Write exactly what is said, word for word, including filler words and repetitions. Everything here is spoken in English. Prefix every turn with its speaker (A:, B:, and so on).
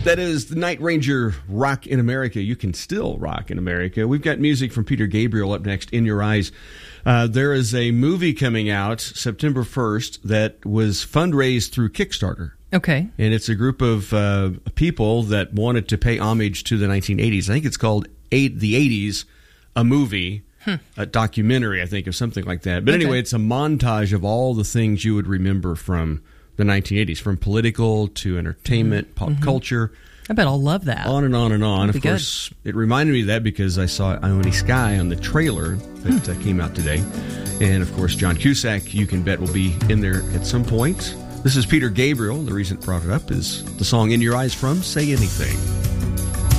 A: That is the Night Ranger Rock in America. You can still rock in America. We've got music from Peter Gabriel up next, In Your Eyes. Uh, there is a movie coming out September first that was fundraised through Kickstarter.
B: Okay.
A: And it's a group of uh, people that wanted to pay homage to the nineteen eighties. I think it's called eight, The eighties, a movie, hmm. a documentary, I think, or something like that. But okay. Anyway, it's a montage of all the things you would remember from the nineteen eighties, from political to entertainment, pop mm-hmm. culture.
B: I bet I'll love that.
A: On and on and on.
B: That'd
A: of course, good. It reminded me of that because I saw Ione Sky on the trailer that hmm. uh, came out today. And, of course, John Cusack, you can bet, will be in there at some point. This is Peter Gabriel. The reason I brought it up is the song In Your Eyes from Say Anything.